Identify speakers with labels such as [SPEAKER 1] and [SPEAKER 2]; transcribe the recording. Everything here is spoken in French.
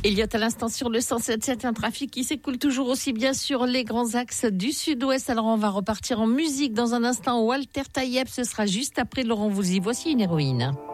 [SPEAKER 1] Elliot, à l'instant sur le 107.7, un trafic qui s'écoule toujours aussi bien sur les grands axes du sud-ouest. Alors on va repartir en musique dans un instant. Walter Tayeb, ce sera juste après Laurent Voulzy. Voici une héroïne.